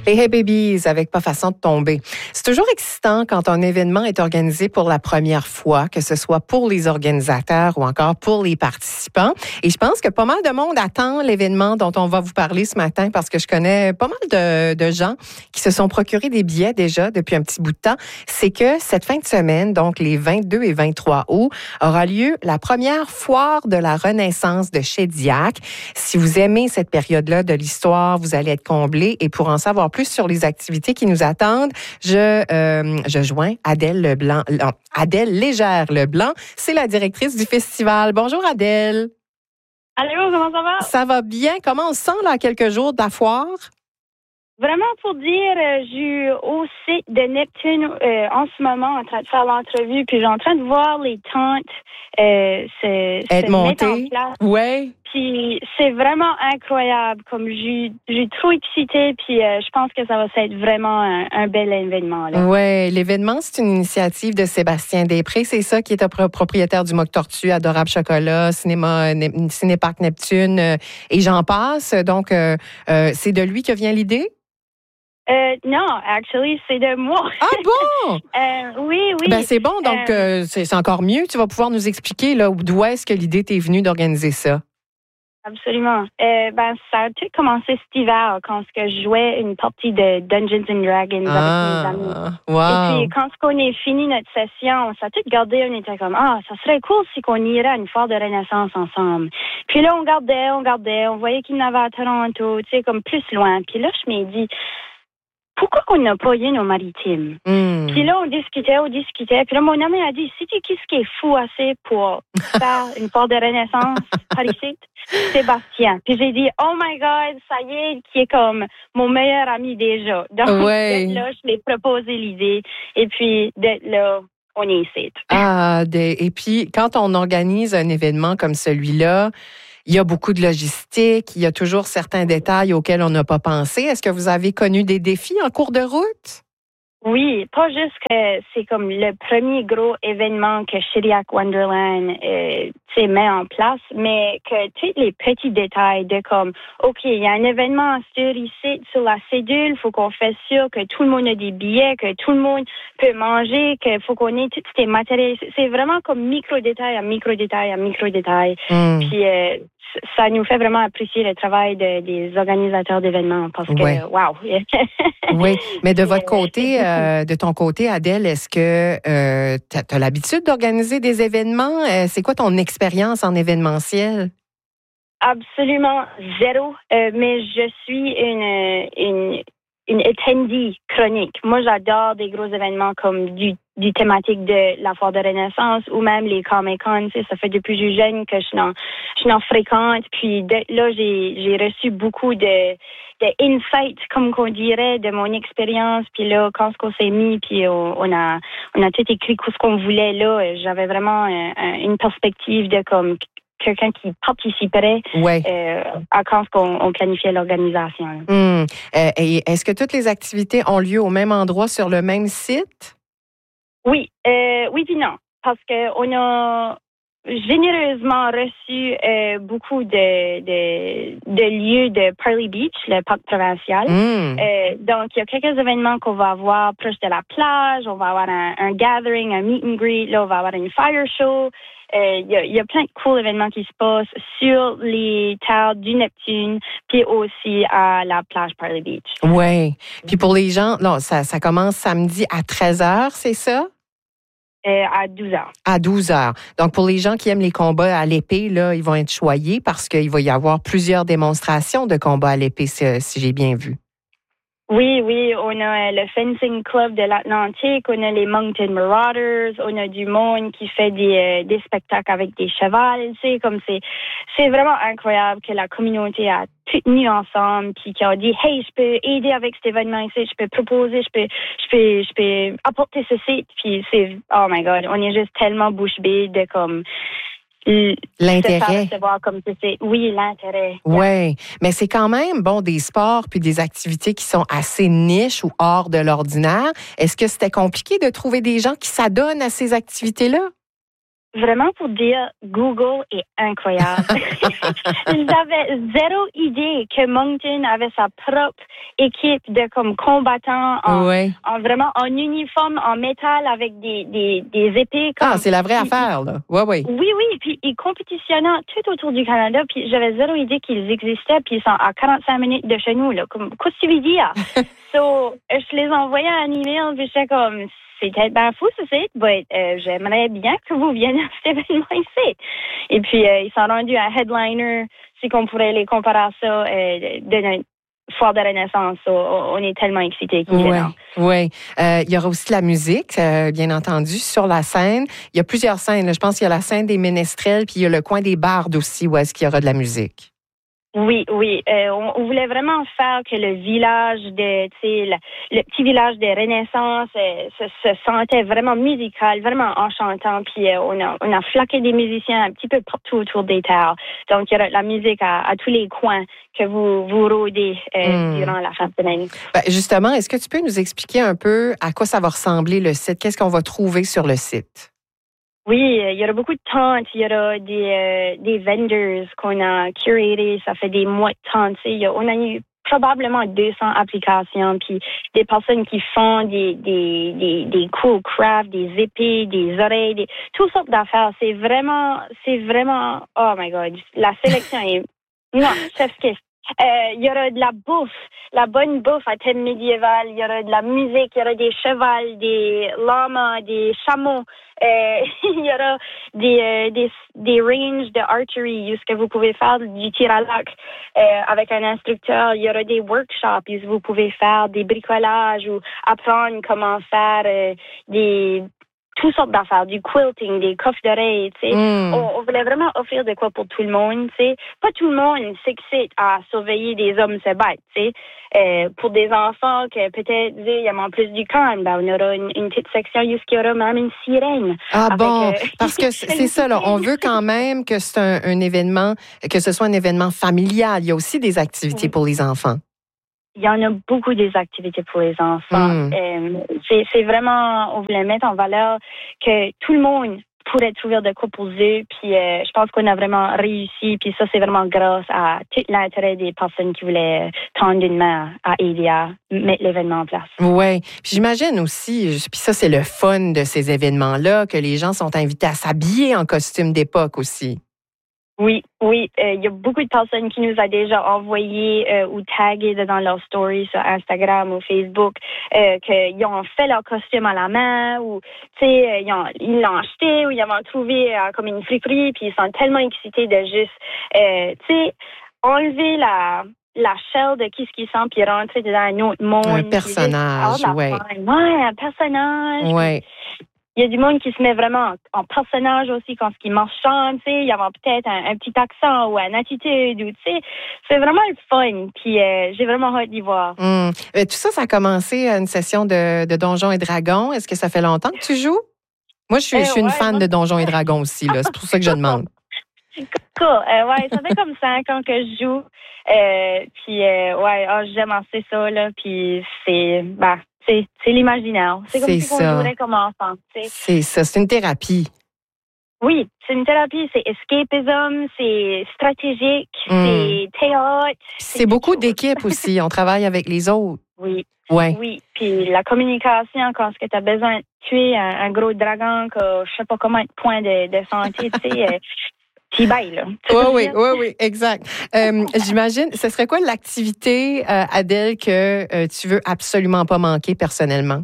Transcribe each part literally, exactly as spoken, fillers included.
Les Hey Babies avec Pas façon de tomber. C'est toujours excitant quand un événement est organisé pour la première fois, que ce soit pour les organisateurs ou encore pour les participants. Et je pense que pas mal de monde attend l'événement dont on va vous parler ce matin parce que je connais pas mal de, de gens qui se sont procurés des billets déjà depuis un petit bout de temps. C'est que cette fin de semaine, donc les vingt-deux et vingt-trois août, aura lieu la première foire de la Renaissance de Shediac. Si vous aimez cette période-là de l'histoire, vous allez être comblés. Et pour en savoir plus sur les activités qui nous attendent, je, euh, je joins Adèle Leblanc, non, Adèle Légère-Leblanc. C'est la directrice du festival. Bonjour Adèle. Allô, comment ça va? Ça va bien. Comment on se sent là, à quelques jours de la foire? Vraiment, pour dire, euh, je suis au site de Neptune euh, en ce moment en train de faire l'entrevue, puis je suis en train de voir les tentes euh, se, Être se mettre en montée. place. Ouais. Puis c'est vraiment incroyable, comme je suis- je suis trop excitée, puis euh, je pense que ça va être vraiment un, un bel événement. Là. Oui, l'événement, c'est une initiative de Sébastien Després. C'est ça qui est pro- propriétaire du Mock Tortue, Adorable Chocolat, Cinéma, Ne- Cinéparc Neptune euh, et j'en passe. Donc, euh, euh, c'est de lui que vient l'idée? Euh, non, actually, c'est de moi. Ah bon? euh, oui, oui. Ben c'est bon, donc Euh, euh, c'est c'est encore mieux. Tu vas pouvoir nous expliquer là d'où est-ce que l'idée t'est venue d'organiser ça. Absolument. Euh, ben, ça a tout commencé cet hiver quand ce que je jouais une partie de Dungeons and Dragons Ah, avec mes amis. wow. Et puis, quand on est fini notre session, on s'est tout gardé, on était comme, ah, ça serait cool si qu'on irait à une foire de Renaissance ensemble. Puis là, on gardait, on gardait, on voyait qu'il y en avait à Toronto, tu sais, comme plus loin. Puis là, je m'ai dit, pourquoi on n'a pas eu nos maritimes? Mm. Puis là, on discutait, on discutait. Puis là, mon ami a dit, sais-tu qui ce qui est fou assez pour faire une foire de Renaissance par ici? Sébastien. Puis j'ai dit, oh my God, ça y est, qui est comme mon meilleur ami déjà. Donc, Ouais. d'être là, je lui ai proposé l'idée. Et puis, d'être là, on est ici. Ah, des- et puis quand on organise un événement comme celui-là, il y a beaucoup de logistique, il y a toujours certains détails auxquels on n'a pas pensé. Est-ce que vous avez connu des défis en cours de route? Oui, pas juste que c'est comme le premier gros événement que Shediac Wonderland euh, met en place, mais que tous les petits détails de comme, OK, il y a un événement sur ici, sur la cédule, faut qu'on fasse sûr que tout le monde a des billets, que tout le monde peut manger, qu'il faut qu'on ait tous ces matériels. C'est vraiment comme micro-détail à micro-détail à micro-détail. Mm. Puis euh, ça nous fait vraiment apprécier le travail de, des organisateurs d'événements parce que, Ouais. wow! Oui, mais de votre Euh, côté, euh, de ton côté, Adèle, est-ce que euh, tu as l'habitude d'organiser des événements? Euh, c'est quoi ton expérience en événementiel? Absolument zéro, euh, mais je suis une, une, une attendee chronique. Moi, j'adore des gros événements comme du, du thématique de la foire de Renaissance ou même les Comic-Con. Tu sais, ça fait depuis que je suis jeune que je suis en, je suis en fréquente. Puis de, là, j'ai, j'ai reçu beaucoup de, de insights, comme qu'on dirait, de mon expérience. Puis là, quand on s'est mis, puis on, on a on a tout écrit ce qu'on voulait là, j'avais vraiment un, une perspective de comme quelqu'un qui participerait Ouais. euh, à quand on, on planifiait l'organisation. Hum. Euh, et est-ce que toutes les activités ont lieu au même endroit sur le même site? Oui, euh, oui puis non, parce que on a généreusement reçu euh, beaucoup de, de, de lieux de Pearly Beach, le parc provincial. Hum. Euh, donc, il y a quelques événements qu'on va avoir proche de la plage. On va avoir un, un gathering, un meet and greet. Là, on va avoir une fire show. Euh, Il y, a, il y a plein de cool événements qui se passent sur les terres du Neptune, puis aussi à la plage Pearly Beach. Oui. Puis pour les gens, non, ça, ça commence samedi à treize heures, c'est ça? Euh, à douze heures. À douze heures. Donc, pour les gens qui aiment les combats à l'épée, là, ils vont être choyés parce qu'il va y avoir plusieurs démonstrations de combats à l'épée, si, si j'ai bien vu. Oui, oui, on a le Fencing Club de l'Atlantique, on a les Moncton Marauders, on a du monde qui fait des, euh, des spectacles avec des chevals, tu sais, comme c'est, c'est vraiment incroyable que la communauté a tout mis ensemble, puis qui a dit, hey, je peux aider avec cet événement ici, je peux proposer, je peux, je peux, je peux apporter ceci, puis c'est, oh my God, on est juste tellement bouche bée de comme, l'intérêt. Comme c'est, oui, l'intérêt. Oui, mais c'est quand même, bon, des sports puis des activités qui sont assez niches ou hors de l'ordinaire. Est-ce que c'était compliqué de trouver des gens qui s'adonnent à ces activités-là? vraiment pour dire, Google est incroyable. J'avais zéro idée que Moncton avait sa propre équipe de comme combattants en, ouais. en vraiment en uniforme, en métal avec des, des, des épées. Comme, ah, c'est la vraie puis, affaire, là. Oui, oui. Oui, oui. Puis ils compétitionnaient tout autour du Canada. Puis j'avais zéro idée qu'ils existaient. Puis ils sont à quarante-cinq minutes de chez nous. Là. Comme, qu'est-ce que tu veux dire? So, je les envoyais un email. Puis j'étais comme... C'est peut-être bien fou, ça, c'est, mais euh, j'aimerais bien que vous veniez à cet événement ici. Et puis, euh, ils sont rendus à Headliner, si qu'on pourrait les comparer à ça, euh, de notre foire de Renaissance. So, on est tellement excités qu'ils viennent. Oui, euh, il y aura aussi la musique, euh, bien entendu, sur la scène. Il y a plusieurs scènes. Là. Je pense qu'il y a la scène des ménestrels, puis il y a le coin des bardes aussi, où est-ce qu'il y aura de la musique. Oui, oui. Euh, on, on voulait vraiment faire que le village de, tu sais, le, le petit village de Renaissance euh, se, se sentait vraiment musical, vraiment enchantant. Puis euh, on a on a flaqué des musiciens un petit peu partout autour des terres. Donc il y aura de la musique à, à tous les coins que vous vous rôdez euh, mmh. durant la fin de semaine. Ben, justement, est-ce que tu peux nous expliquer un peu à quoi ça va ressembler le site? Qu'est-ce qu'on va trouver sur le site? Oui, il y aura beaucoup de tentes, il y aura des, euh, des vendors qu'on a curatés, ça fait des mois de tentes. On a eu probablement deux cents applications, puis des personnes qui font des, des, des, des cool crafts, des épées, des oreilles, des, toutes sortes d'affaires. C'est vraiment, c'est vraiment, oh my God, la sélection est, non, chef's kiss. Euh, il y aura de la bouffe, la bonne bouffe à thème médiéval. Il y aura de la musique, il y aura des chevals, des lamas, des chameaux. Euh, il y aura des, euh, des, des ranges de archery, où ce que vous pouvez faire du tir à l'arc euh, avec un instructeur. Il y aura des workshops où vous pouvez faire des bricolages ou apprendre comment faire euh, des toutes sortes d'affaires, du quilting, des coffres d'oreilles, tu sais. Mm. On, on voulait vraiment offrir de quoi pour tout le monde, tu sais. Pas tout le monde s'excite à surveiller des hommes se battre, tu sais. Euh, pour des enfants que peut-être, il y a en plus du camp, ben, on aura une, une petite section où il y aura même une sirène. Ah avec, bon, euh, parce que c'est ça, là. On veut quand même que c'est un, un événement, que ce soit un événement familial. Il y a aussi des activités oui. pour les enfants. Il y en a beaucoup des activités pour les enfants. Mm. Euh, c'est, c'est vraiment, on voulait mettre en valeur que tout le monde pourrait trouver de quoi pour eux. Puis euh, je pense qu'on a vraiment réussi. Puis ça, c'est vraiment grâce à tout l'intérêt des personnes qui voulaient tendre une main à aider à mettre l'événement en place. Oui. Puis j'imagine aussi, puis ça, c'est le fun de ces événements-là, que les gens sont invités à s'habiller en costume d'époque aussi. Oui, oui. Il euh, y a beaucoup de personnes qui nous ont déjà envoyé euh, ou tagué dans leurs stories sur Instagram ou Facebook euh, qu'ils ont fait leur costume à la main ou, tu sais, ils, ont, ils l'ont acheté ou ils l'ont trouvé euh, comme une friperie puis ils sont tellement excités de juste, euh, tu sais, enlever la... la shell de qui ce qui sent puis rentrer dans un autre monde. Un personnage, oui. Ouais, un personnage. Oui. Il y a du monde qui se met vraiment en, en personnage aussi quand ils marchent, tu sais, il y a peut-être un, un petit accent ou une attitude, ou tu sais, c'est vraiment le fun. Puis euh, j'ai vraiment hâte d'y voir. Mmh. Tout ça, ça a commencé à une session de, de Donjons et Dragons. Est-ce que ça fait longtemps que tu joues? Moi, je suis, eh, je suis ouais, une fan moi... de Donjons et Dragons aussi, là. C'est pour ça que je demande. Cool. Euh, ouais, ça fait comme cinq ans que je joue. Euh, puis euh, ouais, oh, j'aime assez ça, là. Puis c'est, bah. C'est, c'est l'imaginaire. C'est comme c'est si on jouerait comme enfant. T'sais. C'est ça, c'est une thérapie. Oui, c'est une thérapie. C'est escapism, c'est stratégique, mm. c'est théâtre. C'est, c'est beaucoup d'équipes aussi. On travaille avec les autres. Oui. Ouais. Oui. Puis la communication, quand tu as besoin de tuer un, un gros dragon, que je sais pas comment de points de, de santé, tu sais. Qui baille, là. Oui, oui, oui, oui, exact. Euh, j'imagine, ce serait quoi l'activité, euh, Adèle, que euh, tu veux absolument pas manquer personnellement?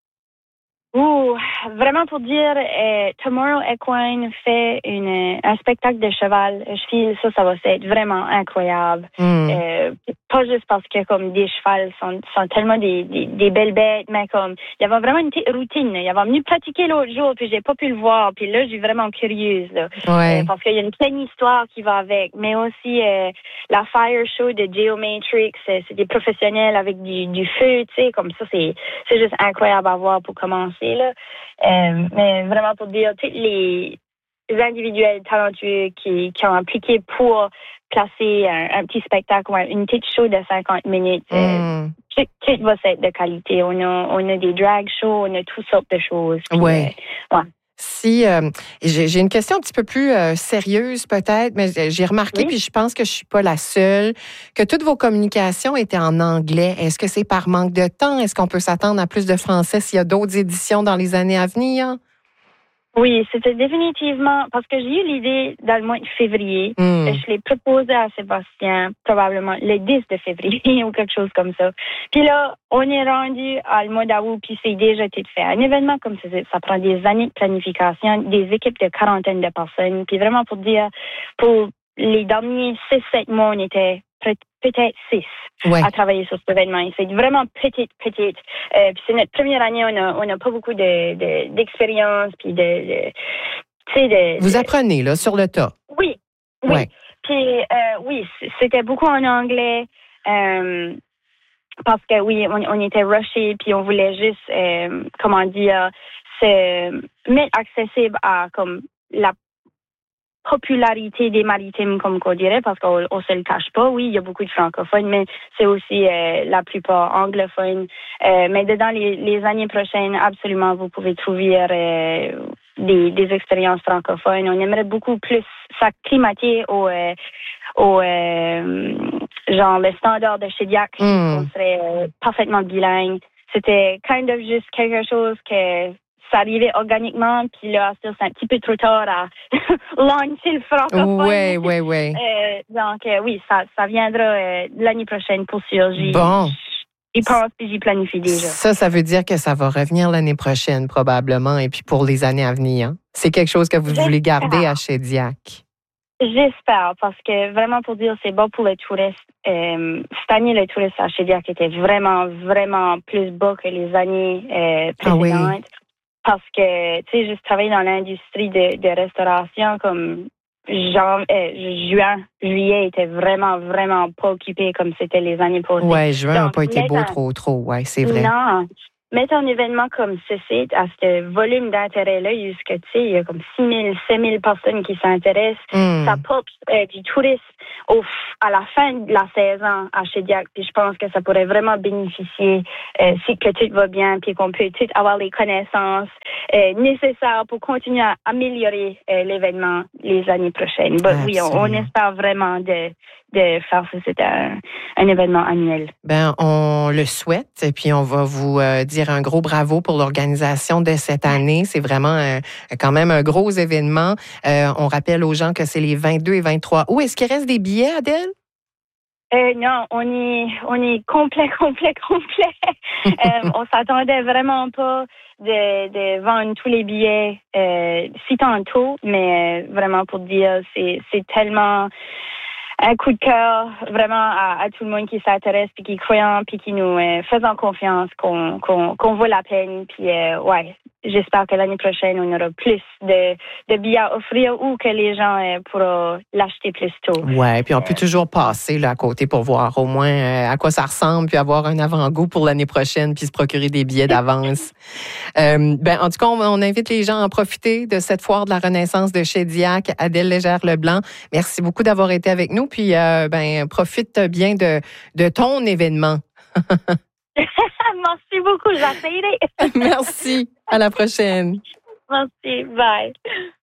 Ouh, vraiment pour dire, euh, Tomorrow Equine fait une, un spectacle de cheval. Je file ça, ça va être vraiment incroyable. Mm. Euh, pas juste parce que comme des chevals sont, sont tellement des, des, des belles bêtes, mais comme il y avait vraiment une petite routine. Il y avait venu pratiquer l'autre jour, puis j'ai pas pu le voir. Puis là, je suis vraiment curieuse, là, ouais. euh, parce qu'il y a une pleine histoire qui va avec. Mais aussi euh, la Fire Show de Geomatrix, c'est, c'est des professionnels avec du, du feu, tu sais, comme ça, c'est, c'est juste incroyable à voir pour commencer. Là. Euh, mais vraiment pour dire, tous les individuels talentueux qui, qui ont impliqué pour placer un, un petit spectacle ou une petite show de cinquante minutes, mm. euh, tout, tout va être de qualité. On a, on a des drag shows, on a toutes sortes de choses. Puis, ouais. Euh, ouais. Si euh, j'ai, j'ai une question un petit peu plus euh, sérieuse peut-être, mais j'ai remarqué, Oui. puis je pense que je suis pas la seule, que toutes vos communications étaient en anglais. Est-ce que c'est par manque de temps? Est-ce qu'on peut s'attendre à plus de français s'il y a d'autres éditions dans les années à venir? Oui, c'était définitivement parce que j'ai eu l'idée dans le mois de février. Mm. Je l'ai proposé à Sébastien probablement le dix de février ou quelque chose comme ça. Puis là, on est rendu à le mois d'août, puis c'est déjà tout fait. Un événement comme ça, ça prend des années de planification, des équipes de quarantaine de personnes. Puis vraiment pour dire, pour les derniers six, sept mois, on était peut-être six Ouais. à travailler sur cet événement. C'est vraiment petite, petite. Euh, puis c'est notre première année, on a, on a pas beaucoup de, de, d'expérience, puis de, de tu sais, de... Vous de, apprenez, là, sur le tas. Oui, oui. Ouais. Puis, euh, oui, c'était beaucoup en anglais, euh, parce que, oui, on, on était rushés, puis on voulait juste, euh, comment dire, se mettre accessible à, comme, la popularité des maritimes, comme qu'on dirait, parce qu'on on se le cache pas. Oui, il y a beaucoup de francophones, mais c'est aussi euh, la plupart anglophones. Euh, mais dans les, les années prochaines, absolument, vous pouvez trouver euh, des, des expériences francophones. On aimerait beaucoup plus s'acclimater au, euh, au euh, genre le standard de Shediac, Mm. on serait euh, parfaitement bilingue. C'était kind of juste quelque chose que ça arrivait organiquement, puis là, c'est un petit peu trop tard à lancer le francophone. Oui, oui, oui. Euh, donc, euh, oui, ça, ça viendra euh, l'année prochaine pour sûr. J'y, Bon. j'y pense puis j'y planifie déjà. Ça, ça veut dire que ça va revenir l'année prochaine, probablement, et puis pour les années à venir. C'est quelque chose que vous J'espère. voulez garder à Shediac. J'espère, parce que vraiment pour dire, c'est bon pour les touristes. Euh, cette année, les touristes à Shediac étaient vraiment, vraiment plus bas que les années euh, précédentes. Ah oui. Parce que, tu sais, juste travailler dans l'industrie de, de restauration, comme genre, euh, juin, juillet était vraiment, vraiment pas occupé comme c'était les années passées. Oui, juin n'a Donc, pas été beau mettre un- trop, trop. Oui, c'est vrai. Non. Mettre un événement comme ceci, à ce volume d'intérêt-là, jusqu'à, tu sais, il y a comme six mille, sept mille personnes qui s'intéressent. Mm. Ça porte euh, du tourisme au, à la fin de la saison à Shediac. Puis je pense que ça pourrait vraiment bénéficier euh, si que tout va bien, puis qu'on peut tout avoir les connaissances euh, nécessaires pour continuer à améliorer euh, l'événement les années prochaines. But oui, on, on Absolument. espère vraiment de, de faire ça. C'est un, un événement annuel. Ben, on le souhaite, et puis on va vous euh, dire un gros bravo pour l'organisation de cette année. C'est vraiment euh, quand même un gros événement. Euh, on rappelle aux gens que c'est les vingt-deux et vingt-trois août. Est-ce qu'il reste des billets, Adèle? Euh, non, on est, on est complet, complet, complet. euh, on s'attendait vraiment pas de, de vendre tous les billets euh, si tantôt, mais euh, vraiment pour dire, c'est, c'est tellement un coup de cœur vraiment à, à tout le monde qui s'intéresse, puis qui croit, puis qui nous euh, faisant confiance qu'on, qu'on, qu'on vaut la peine. Puis euh, ouais, j'espère que l'année prochaine, on aura plus de, de billets à offrir ou que les gens euh, pourront l'acheter plus tôt. Oui, puis on peut toujours passer là à côté pour voir au moins euh, à quoi ça ressemble, puis avoir un avant-goût pour l'année prochaine, puis se procurer des billets d'avance. euh, ben, en tout cas, on, on invite les gens à en profiter de cette foire de la Renaissance de Shediac. Adèle Légère-Leblanc, merci beaucoup d'avoir été avec nous, puis euh, ben, profite bien de, de ton événement. Merci beaucoup, j'essaierai. Merci, à la prochaine. Merci, bye.